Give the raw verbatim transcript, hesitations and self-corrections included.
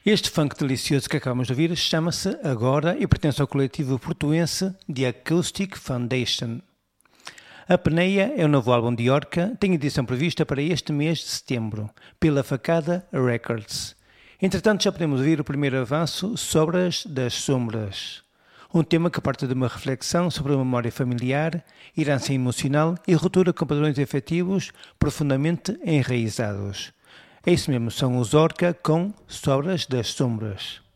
Este funk delicioso que acabamos de ouvir chama-se Agora e pertence ao coletivo portuense The Acoustic Foundation. A Peneia é o novo álbum de Orca, tem edição prevista para este mês de setembro, pela Facada Records. Entretanto, já podemos ouvir o primeiro avanço, Sobras das Sombras. Um tema que parte de uma reflexão sobre a memória familiar, herança emocional e ruptura com padrões afetivos profundamente enraizados. É isso mesmo, são os Orca com Sobras das Sombras.